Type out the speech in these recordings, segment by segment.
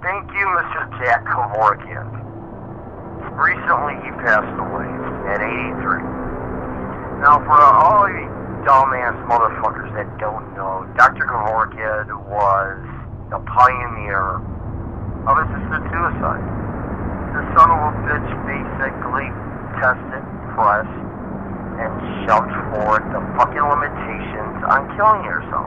Thank you, Mr. Jack Kevorkian. Recently, he passed away at 83. Now, for all you dumbass motherfuckers that don't know, Dr. Kevorkian was the pioneer of assisted suicide. The son of a bitch basically tested, pressed, and shoved forward the fucking limitations on killing yourself.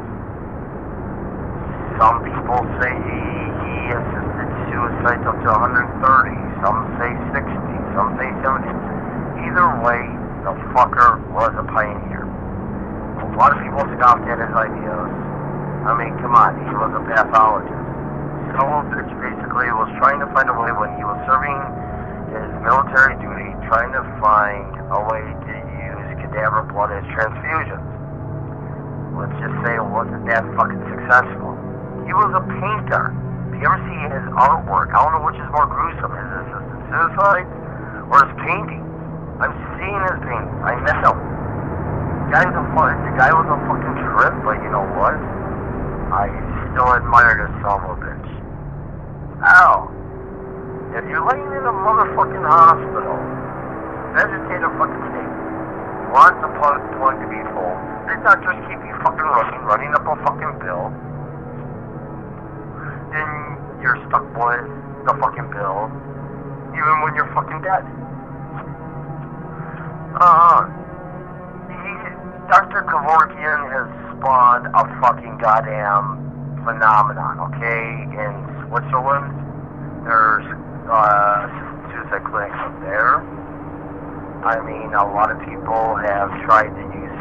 Some people say he assisted suicide up to 130, some say 60, some say 70. Either way, the fucker was a pioneer. A lot of people scoffed at his ideas. I mean, come on, he was a pathologist. Some bitch basically was trying to find a way when he was serving his military duty, trying to find a way to use cadaver blood as transfusions. Let's just say it wasn't that fucking successful. He was a painter. If you ever see his artwork, I don't know which is more gruesome, his assisted suicide or his painting. I've seen his painting. I met him. The guy was a fucking trip, but you know what? I still admire this son of a bitch. Ow. If you're laying in a motherfucking hospital, vegetative fucking state, you want the plug to be full, the doctors keep you fucking running up a fucking bill, then you're stuck with the fucking bill, even when you're fucking dead. Dr. Kevorkian has spawned a fucking goddamn phenomenon, okay? In Switzerland, there's suicide clinics up there. I mean, a lot of people have tried to use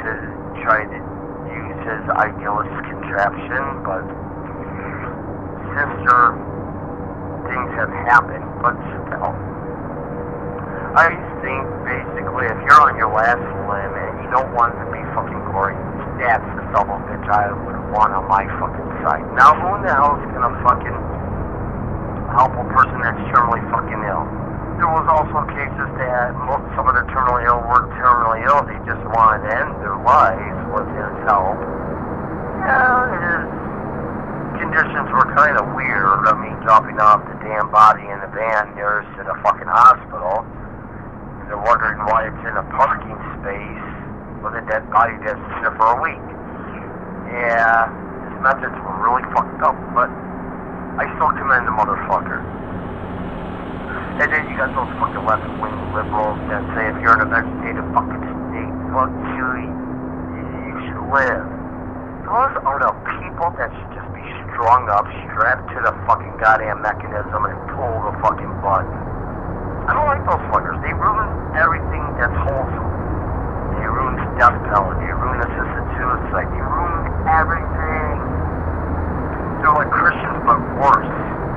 his idealist contraption, but sinister things have happened. But still, I think basically if you're on your last limb and you don't want to be fucking gory, that's the double bitch I would want on my fucking side. Now, who in the hell is gonna fucking help a person that's terminally fucking ill? There was also cases that some of the terminally ill weren't terminally ill, they just wanted to end their lives with his help. Yeah, his conditions were kind of weird. I mean, dropping off the damn body in the van nearest to the fucking hospital. They're wondering why it's in a parking space with a dead body that's been there for a week. Yeah, his methods were really fucked up, but I still commend the motherfucker. And then you got those fucking left-wing liberals that say if you're in a vegetative fucking state, fuck you should live. Those are the people that should just be strung up, strapped to the fucking goddamn mechanism and pull the fucking button. I don't like those fuckers. They ruin everything that's wholesome. They ruin the death penalty. They ruin assisted suicide. They ruin everything. They're like Christians, but worse.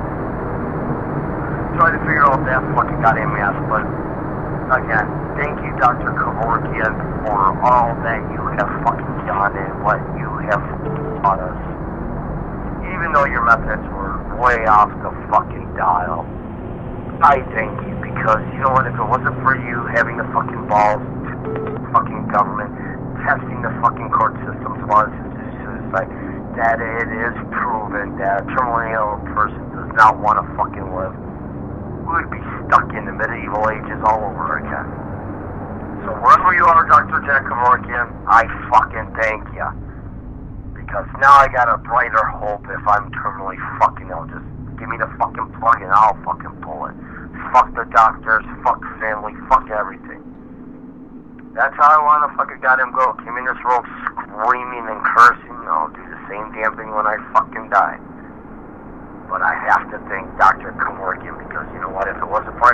Try to figure out that fucking goddamn mess, but again, thank you, Dr. Kevorkian, for all that you have fucking done and what you have taught us. Even though your methods were way off the fucking dial, I thank you, because you know what, if it wasn't for you having the fucking balls to fucking government, testing the fucking court systems while assisted suicide, that it is proven that a terminally ill person does not want to fucking live, we would be stuck in the medieval ages all over again. So wherever you are, Dr. Jack Kevorkian, I fucking thank you. Because now I got a brighter hope if I'm terminally fucking ill. Just give me the fucking plug and I'll fucking pull it. Fuck the doctors, fuck family, fuck everything. That's how I want to fucking goddamn go. Came in this world screaming and cursing. I'll do the same damn thing when I fucking die. But I have to thank Dr. Kevorkian because you know what? If it wasn't for